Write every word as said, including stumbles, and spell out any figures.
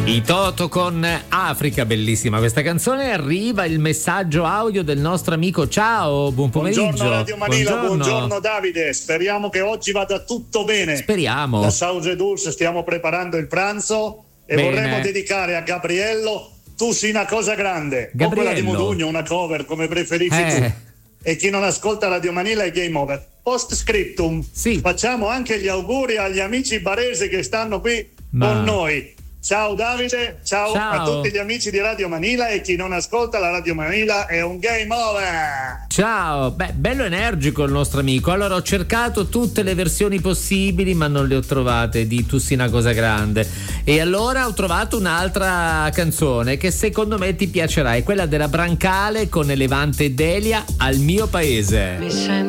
I Toto con Africa, bellissima questa canzone. Arriva il messaggio audio del nostro amico. Ciao, buon pomeriggio. Buongiorno Radio Manila, buongiorno. buongiorno Davide, speriamo che oggi vada tutto bene. Speriamo. Da Sauge Dulce stiamo preparando il pranzo e bene. Vorremmo dedicare a Gabriello Tu sei una cosa grande, Gabriello. O quella di Modugno, una cover come preferisci eh. tu. E chi non ascolta Radio Manila è game over. Post scriptum, sì. Facciamo anche gli auguri agli amici baresi che stanno qui Ma... con noi. Ciao Davide, ciao, ciao a tutti gli amici di Radio Manila, e chi non ascolta la Radio Manila è un game over. Ciao, beh, bello energico il nostro amico. Allora, ho cercato tutte le versioni possibili ma non le ho trovate di Tu sei una cosa grande, e allora ho trovato un'altra canzone che secondo me ti piacerà, è quella della Brancale con Elevante Delia, Al mio paese. Mi sento